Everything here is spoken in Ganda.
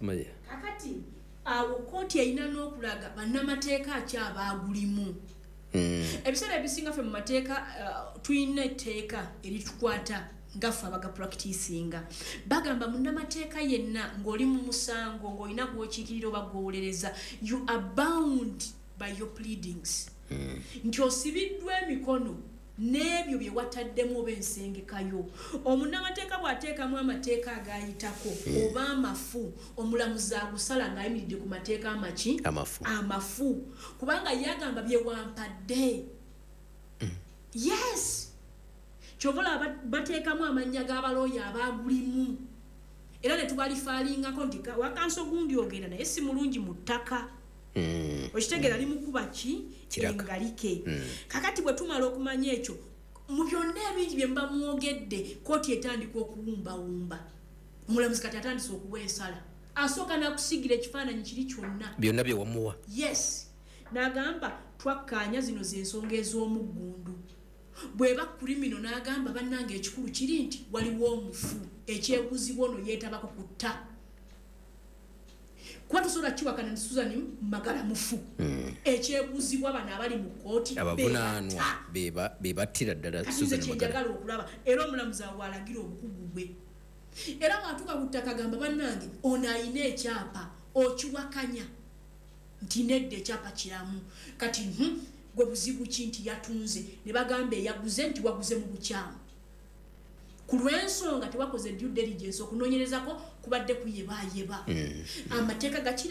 Sumaya kakati awo kooti erina n'okulaga bannamateeka akyabagulimu ebiseera ebisinga ffe mu mateeka tulina etteeka eritukwata ngaffe abaga practicinga bagamba munnamateeka yenna ng'oli mu musango ng'olina gw'okiikirira oba gw'owolereza you are bound by your pleadings nti osibiddwa emikono n'ebyo bye wataddemu oba ensengekayo omunnamateeka bw'ateekamu amateeka agayitako oba amafu omulamuzi agusala ng'ayimiridde ku mateeka amaki amafu kubanga yagamba bye wampadde yes kyobola bateekamu amannya g'abalooya abagulimu era ne tubalifaalingako nti wakanso gundi ogenda naye si mulungi mu ttaka okitegeera limukuba ki engalike kakati bwe tumala okumanya ekyo mu byonna ebingi bye mba mwogedde kooti etandika okuwumbawumba omulamuzi kati atandise okuwa ensala asooka nakusigira ekifaananyi kiri kyonna byonna bye wamuwa yes n'agamba twakkaanya zino z'ensonga ez'omuggundu bweba kulimino n'agamba bannange ekikulu kiri nti waliwo omufu ekyebuuzibwa ono yeetabako ku tta kuba tusobola kiwakana ne Susan Magala mufu ekyebuuzibwa bano abali mu kooti abavunaanwa be battira ddala Susan Magala kyejagala okulaba era omulamuzi awo alagira obukugu bwe era bw'atuuka ku ttaka agamba bannange ono ayina ekyapa okiwakanya nti nedda ekyapa kiramu kati gwe buzibu ki nti yatunze ne bagamba eyaguze nti waguze mu bukyamu ku lw'ensonga tewakoze due diligence okunoonyerezako kubadde kuyebayeba amateeka gakira